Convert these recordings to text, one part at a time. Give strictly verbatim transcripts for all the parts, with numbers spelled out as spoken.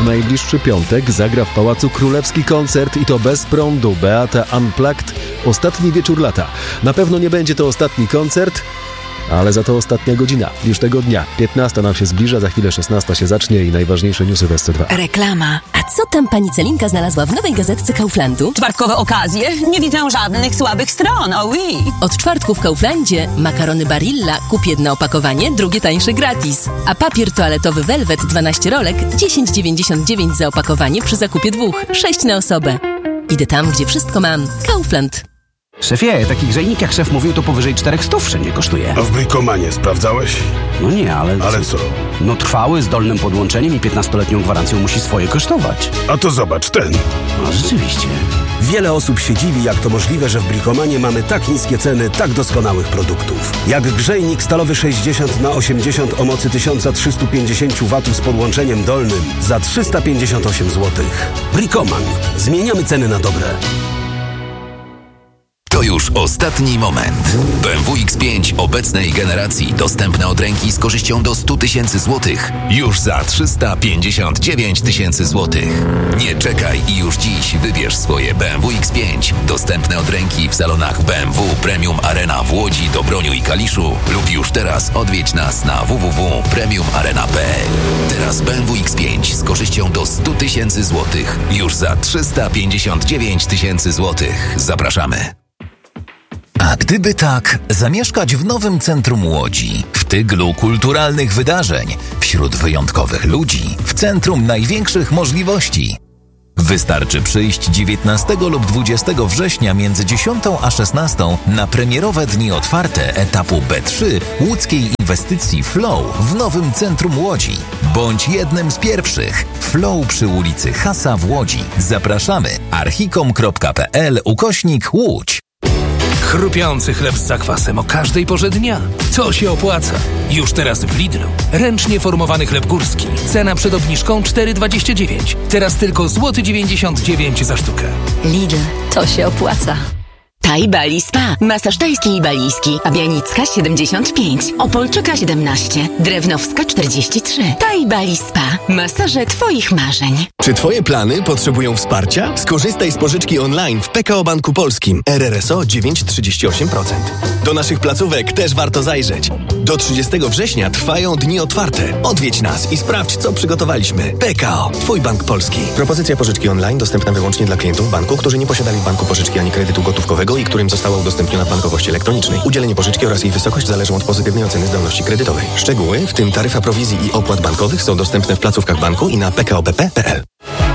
W najbliższy piątek zagra w Pałacu Królewski koncert i to bez prądu. Beata Unplugged. Ostatni wieczór lata. Na pewno nie będzie to ostatni koncert, ale za to ostatnia godzina. Już tego dnia. piętnasta nam się zbliża, za chwilę szesnasta się zacznie i najważniejsze newsy w S C dwa. Reklama. A co tam pani Celinka znalazła w nowej gazetce Kauflandu? Czwartkowe okazje? Nie widzę żadnych słabych stron, oh oui. Od czwartku w Kauflandzie makarony Barilla, kup jedno opakowanie, drugie tańsze gratis. A papier toaletowy Velvet dwanaście rolek, dziesięć dziewięćdziesiąt dziewięć za opakowanie przy zakupie dwóch, sześć na osobę. Idę tam, gdzie wszystko mam. Kaufland. Szefie, taki grzejnik jak szef mówił, to powyżej czterech stów wszędzie kosztuje. A w Brikomanie sprawdzałeś? No nie, ale... Ale co? No trwały, z dolnym podłączeniem i piętnastoletnią gwarancją musi swoje kosztować. A to zobacz, ten. No rzeczywiście. Wiele osób się dziwi, jak to możliwe, że w Brikomanie mamy tak niskie ceny tak doskonałych produktów. Jak grzejnik stalowy sześćdziesiąt na osiemdziesiąt o mocy tysiąc trzysta pięćdziesiąt watów z podłączeniem dolnym za trzysta pięćdziesiąt osiem złotych. Brikoman. Zmieniamy ceny na dobre. To już ostatni moment. B M W X pięć obecnej generacji dostępne od ręki z korzyścią do sto tysięcy złotych. Już za trzysta pięćdziesiąt dziewięć tysięcy złotych. Nie czekaj i już dziś wybierz swoje B M W X pięć. Dostępne od ręki w salonach B M W Premium Arena w Łodzi, Dobroniu i Kaliszu lub już teraz odwiedź nas na w w w kropka premium arena kropka p l. Teraz B M W X pięć z korzyścią do sto tysięcy złotych. Już za trzysta pięćdziesiąt dziewięć tysięcy złotych. Zapraszamy. A gdyby tak, zamieszkać w nowym centrum Łodzi, w tyglu kulturalnych wydarzeń, wśród wyjątkowych ludzi, w centrum największych możliwości. Wystarczy przyjść dziewiętnastego lub dwudziestego września między dziesiątą a szesnastą na premierowe dni otwarte etapu B trzy łódzkiej inwestycji Flow w nowym centrum Łodzi. Bądź jednym z pierwszych. Flow przy ulicy Hasa w Łodzi. Zapraszamy. archikom kropka p l ukośnik Łódź. Chrupiący chleb z zakwasem o każdej porze dnia. To się opłaca. Już teraz w Lidlu. Ręcznie formowany chleb górski. Cena przed obniżką cztery dwadzieścia dziewięć. Teraz tylko złoty dziewięćdziesiąt dziewięć za sztukę. Lidl. To się opłaca. Thai Bali Spa. Masaż tajski i balijski. Pabianicka siedemdziesiąt pięć. Opolczyka siedemnaście. Drewnowska czterdzieści trzy. Thai Bali Spa. Masaże twoich marzeń. Czy twoje plany potrzebują wsparcia? Skorzystaj z pożyczki online w P K O Banku Polskim. R R S O dziewięć przecinek trzydzieści osiem procent. Do naszych placówek też warto zajrzeć. Do trzydziestego września trwają dni otwarte. Odwiedź nas i sprawdź, co przygotowaliśmy. P K O. Twój bank polski. Propozycja pożyczki online dostępna wyłącznie dla klientów banku, którzy nie posiadali w banku pożyczki ani kredytu gotówkowego i którym została udostępniona w bankowości elektronicznej. Udzielenie pożyczki oraz jej wysokość zależą od pozytywnej oceny zdolności kredytowej. Szczegóły, w tym taryfa prowizji i opłat bankowych, są dostępne w placówkach banku i na p k o b p kropka p l.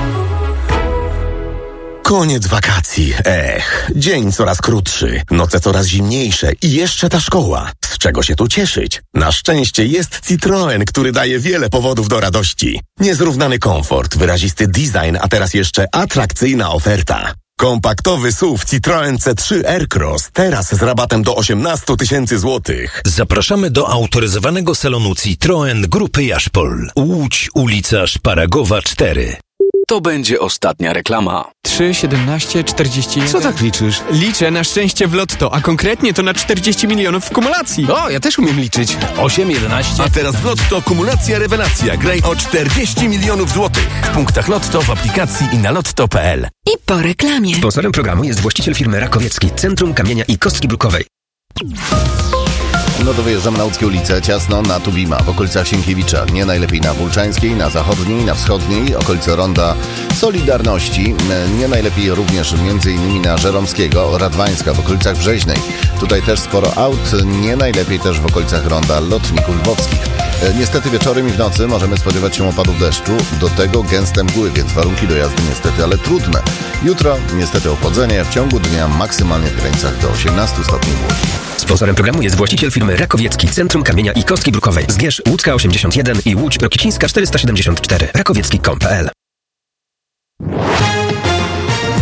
Koniec wakacji. Ech, dzień coraz krótszy, noce coraz zimniejsze i jeszcze ta szkoła. Z czego się tu cieszyć? Na szczęście jest Citroen, który daje wiele powodów do radości. Niezrównany komfort, wyrazisty design, a teraz jeszcze atrakcyjna oferta. Kompaktowy S U V Citroen C trzy Aircross, teraz z rabatem do osiemnaście tysięcy złotych. Zapraszamy do autoryzowanego salonu Citroen Grupy Jaszpol. Łódź, ulica Szparagowa cztery. To będzie ostatnia reklama. trzy, siedemnaście, czterdzieści jeden. Co tak liczysz? Liczę na szczęście w lotto, a konkretnie to na czterdzieści milionów w kumulacji. O, ja też umiem liczyć. osiem, jedenaście. A teraz w Lotto kumulacja rewelacja. Graj o czterdzieści milionów złotych. W punktach Lotto, w aplikacji i na lotto kropka p l. I po reklamie. Sponsorem programu jest właściciel firmy Rakowiecki, Centrum Kamienia i Kostki Brukowej. No to wyjeżdżamy na Łódzkie ulice, ciasno na Tubima, w okolicach Sienkiewicza, nie najlepiej na Bulczańskiej, na Zachodniej, na Wschodniej, okolice Ronda Solidarności, nie najlepiej również między innymi na Żeromskiego, Radwańska, w okolicach Brzeźnej. Tutaj też sporo aut, nie najlepiej też w okolicach Ronda Lotników Lwowskich. Niestety wieczorem i w nocy możemy spodziewać się opadów deszczu, do tego gęste mgły, więc warunki do jazdy niestety, ale trudne. Jutro niestety ochłodzenie, w ciągu dnia maksymalnie w granicach do osiemnaście stopni w Łodzi. Sponsorem programu jest właściciel firmy Rakowiecki, Centrum Kamienia i Kostki Brukowej. Zgierz Łódzka osiemdziesiąt jeden i Łódź Rokicińska czterysta siedemdziesiąt cztery. rakowiecki kropka com kropka p l.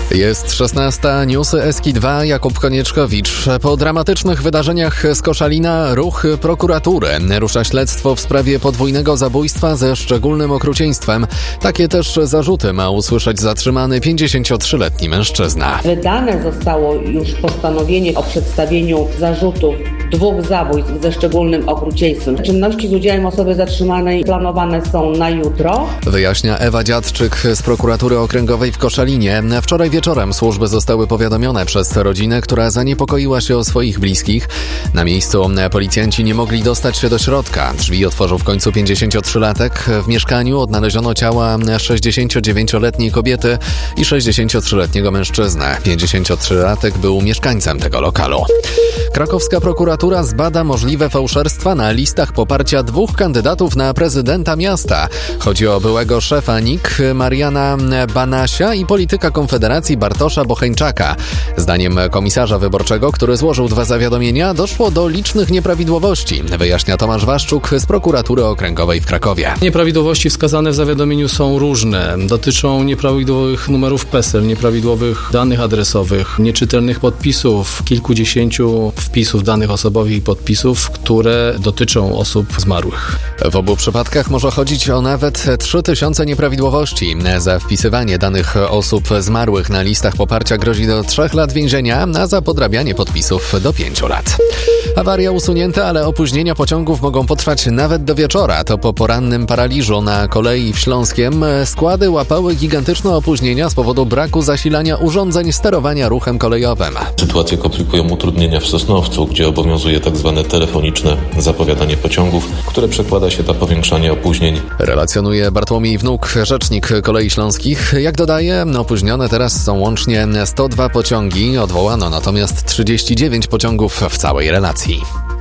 Jest szesnasta, newsy S K dwa, Jakub Konieczkowicz. Po dramatycznych wydarzeniach z Koszalina ruch prokuratury. Rusza śledztwo w sprawie podwójnego zabójstwa ze szczególnym okrucieństwem. Takie też zarzuty ma usłyszeć zatrzymany pięćdziesięciotrzyletni mężczyzna. Wydane zostało już postanowienie o przedstawieniu zarzutów dwóch zabójstw ze szczególnym okrucieństwem. Czynności z udziałem osoby zatrzymanej planowane są na jutro. Wyjaśnia Ewa Dziadczyk z prokuratury okręgowej w Koszalinie. Wczoraj wieczorem służby zostały powiadomione przez rodzinę, która zaniepokoiła się o swoich bliskich. Na miejscu policjanci nie mogli dostać się do środka. Drzwi otworzył w końcu pięćdziesięciotrzylatek. W mieszkaniu odnaleziono ciała sześćdziesięciodziewięcioletniej kobiety i sześćdziesięciotrzyletniego mężczyzny. pięćdziesięciotrzylatek był mieszkańcem tego lokalu. Krakowska prokuratura zbada możliwe fałszerstwa na listach poparcia dwóch kandydatów na prezydenta miasta. Chodzi o byłego szefa N I K Mariana Banasia i polityka Konfederacji Bartosza Bocheńczaka. Zdaniem komisarza wyborczego, który złożył dwa zawiadomienia, doszło do licznych nieprawidłowości, wyjaśnia Tomasz Waszczuk z prokuratury okręgowej w Krakowie. Nieprawidłowości wskazane w zawiadomieniu są różne. Dotyczą nieprawidłowych numerów PESEL, nieprawidłowych danych adresowych, nieczytelnych podpisów, kilkudziesięciu wpisów danych osobowych i podpisów, które dotyczą osób zmarłych. W obu przypadkach może chodzić o nawet trzy tysiące nieprawidłowości. Za wpisywanie danych osób zmarłych na listach poparcia grozi do trzech lat więzienia, a za podrabianie podpisów do pięciu lat. Awaria usunięta, ale opóźnienia pociągów mogą potrwać nawet do wieczora. To po porannym paraliżu na kolei w Śląskiem składy łapały gigantyczne opóźnienia z powodu braku zasilania urządzeń sterowania ruchem kolejowym. Sytuację komplikują utrudnienia w Sosnowcu, gdzie obowiązuje tzw. telefoniczne zapowiadanie pociągów, które przekłada się na powiększanie opóźnień. Relacjonuje Bartłomiej Wnuk, rzecznik Kolei Śląskich. Jak dodaje, opóźnione teraz są łącznie sto dwa pociągi, odwołano natomiast trzydzieści dziewięć pociągów w całej relacji.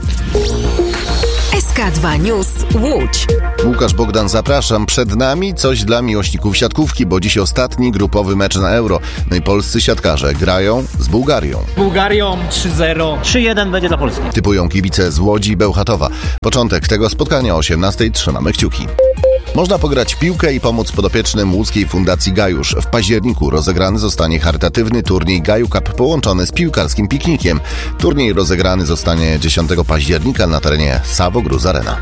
S K dwa News Łódź. Łukasz Bogdan, zapraszam. Przed nami coś dla miłośników siatkówki, bo dziś ostatni grupowy mecz na Euro. No i polscy siatkarze grają z Bułgarią. Bułgarią trzy zero. trzy jeden będzie dla Polski. Typują kibice z Łodzi i Bełchatowa. Początek tego spotkania o osiemnastej. Trzymamy kciuki. Można pograć w piłkę i pomóc podopiecznym łódzkiej Fundacji Gajusz. W październiku rozegrany zostanie charytatywny turniej Gaju Cup połączony z piłkarskim piknikiem. Turniej rozegrany zostanie dziesiątego października na terenie Savo Gruz Arena.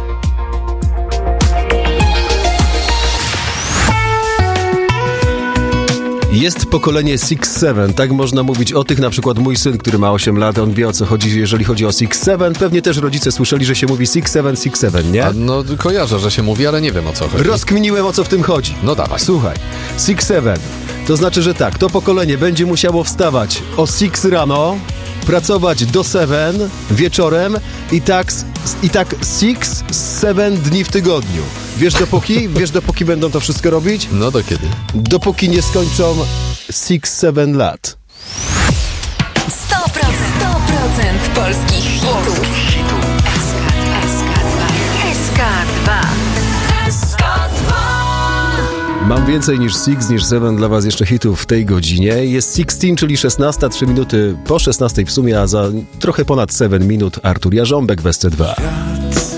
Jest pokolenie six seven, tak można mówić o tych, na przykład mój syn, który ma osiem lat, on wie o co chodzi, jeżeli chodzi o six seven. Pewnie też rodzice słyszeli, że się mówi six seven, six seven, nie? A no kojarzę, że się mówi, ale nie wiem o co chodzi. Rozkminiłem, o co w tym chodzi. No dawaj. Słuchaj, six seven, to znaczy, że tak, to pokolenie będzie musiało wstawać o six rano, pracować do seven wieczorem i tak, i tak six, seven dni w tygodniu. Wiesz dopóki? Wiesz dopóki będą to wszystko robić? No do kiedy? Dopóki nie skończą six seven lat. sto procent, sto procent polskich hitów. S K dwa. S K dwa. S K dwa. Mam więcej niż six, niż seven dla was jeszcze hitów w tej godzinie. Jest sixteen, czyli szesnasta, trzy minuty po szesnastej w sumie, a za trochę ponad seven minut Artur Jarząbek w S C dwa.